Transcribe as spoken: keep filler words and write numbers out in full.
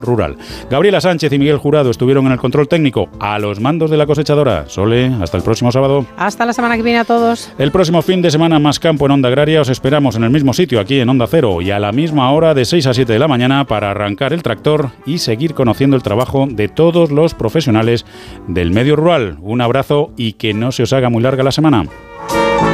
rural. Gabriela Sánchez y Miguel Jurado estuvieron en el control técnico a los mandos de la cosechadora. Sole, hasta el próximo sábado. Hasta la semana que viene a todos. El próximo fin de semana más campo en Onda Agraria. Os esperamos en el mismo sitio, aquí en Onda Cero, y a la misma hora de seis a siete de la mañana para arrancar el tractor y seguir conociendo el trabajo de todos los profesionales del medio rural. Un abrazo y que no se os haga muy larga la semana.